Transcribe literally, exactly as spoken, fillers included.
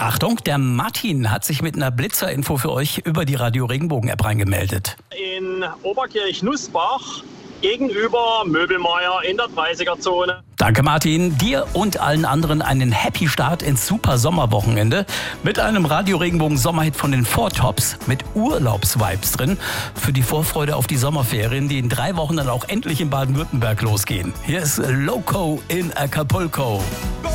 Achtung, der Martin hat sich mit einer Blitzerinfo für euch über die Radio Regenbogen-App reingemeldet. In Oberkirch-Nussbach gegenüber Möbelmeier in der dreißiger-Zone. Danke Martin, dir und allen anderen einen Happy Start ins super Sommerwochenende mit einem Radio Regenbogen Sommerhit von den Four Tops mit Urlaubsvibes drin für die Vorfreude auf die Sommerferien, die in drei Wochen dann auch endlich in Baden-Württemberg losgehen. Hier ist Loco in Acapulco.